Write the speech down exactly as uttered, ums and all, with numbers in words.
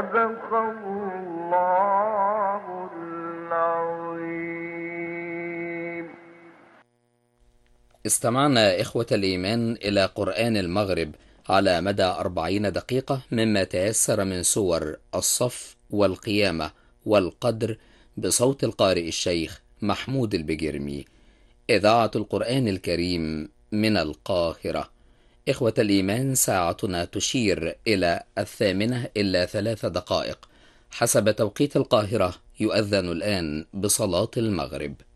صدق الله العظيم. استمعنا إخوة الإيمان إلى قرآن المغرب على مدى أربعين دقيقة مما تيسر من سور الصف والقيامة والقدر بصوت القارئ الشيخ محمود البجرمي. إذاعة القرآن الكريم من القاهرة. إخوة الإيمان، ساعتنا تشير إلى الثامنة إلا ثلاث دقائق حسب توقيت القاهرة. يؤذن الآن بصلاة المغرب.